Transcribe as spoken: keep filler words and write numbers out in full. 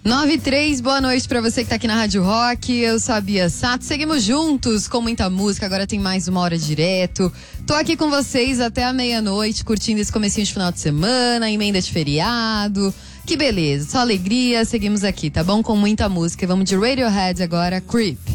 nove e três, boa noite pra você que tá aqui na Rádio Rock. Eu sou a Bia Sato. Seguimos juntos com muita música. Agora tem mais uma hora direto. Tô aqui com vocês até a meia-noite, curtindo esse comecinho de final de semana, emenda de feriado. Que beleza, só alegria. Seguimos aqui, tá bom? Com muita música. Vamos de Radiohead agora, Creep.